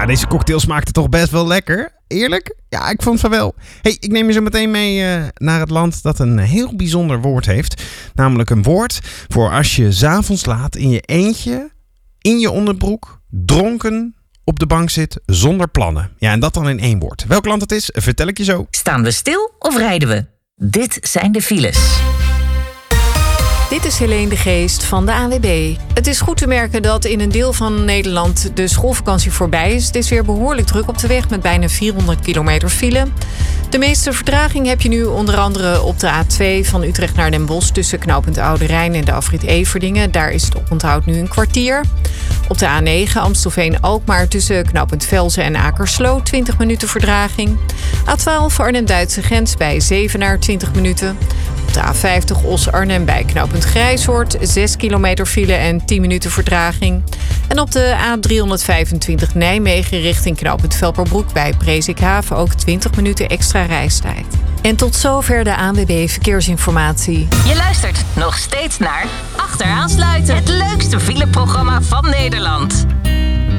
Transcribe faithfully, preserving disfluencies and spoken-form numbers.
Ja, deze cocktail smaakte toch best wel lekker. Eerlijk? Ja, ik vond van wel. Hey, ik neem je zo meteen mee uh, naar het land dat een heel bijzonder woord heeft. Namelijk een woord voor als je 's avonds laat in je eentje, in je onderbroek, dronken op de bank zit zonder plannen. Ja, en dat dan in één woord. Welk land het is, vertel ik je zo. Staan we stil of rijden we? Dit zijn de files. Dit is Helene de Geest van de A N W B. Het is goed te merken dat in een deel van Nederland de schoolvakantie voorbij is. Het is weer behoorlijk druk op de weg met bijna vierhonderd kilometer file. De meeste vertraging heb je nu onder andere op de A twee van Utrecht naar Den Bosch tussen knooppunt Oude Rijn en de afrit Everdingen. Daar is het oponthoud nu een kwartier. Op de A negen Amstelveen-Alkmaar tussen knooppunt Velzen en Akersloot twintig minuten vertraging. A twaalf Arnhem-Duitse grens bij Zevenaar twintig minuten. Op de A vijftig Os-Arnhem bij knooppunt Grijshoort zes kilometer file en tien minuten vertraging. En op de A driehonderdvijfentwintig Nijmegen richting knooppunt Velperbroek bij Presikhaven ook twintig minuten extra reistijd. En tot zover de A N W B Verkeersinformatie. Je luistert nog steeds naar Achteraan sluiten. Het leukste fileprogramma van Nederland.